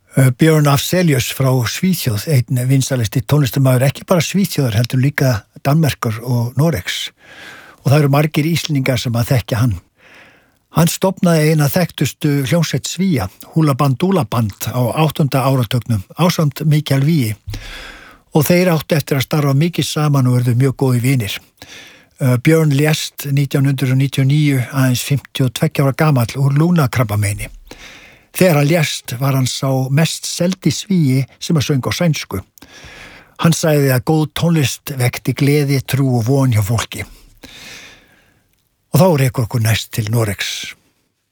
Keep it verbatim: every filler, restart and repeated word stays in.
Björn Afzelius frá Svíþjóð, einn vinsælasti tónlistarmaður, ekki bara Svíþjóðar, heldur líka Danmerkur og Noregs. Og það eru margir Íslendingar sem að þekkja hann. Hann stofnaði eina þekktustu hljómsveit Svía, Húla Bandúla Band, á áttunda áratögnum, ásamt Mikael Wiehe. Og þeir áttu eftir að starfa mikið saman og verðu mjög góði vinir. Björn lést nítján hundruð níutíu og níu, aðeins fimmtíu og tveggja ára gamall úr lungnakrabbameini. Þegar hann lést var hann sá mest seldi Svíi sem að söng á sænsku. Hann sagði að góð tónlist vekti gleði, trú og von hjá fólki. Og þá rekur okkur næst til Noregs.